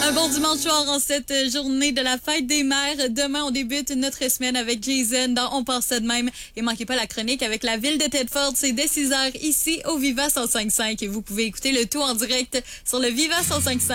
Un bon dimanche soir en cette journée de la fête des mères. Demain, on débute notre semaine avec Jason dans On pense ça de même. Et manquez pas la chronique avec la ville de Tedford. C'est dès 6h ici au Viva 105.5. Et vous pouvez écouter le tout en direct sur le Viva 105.5.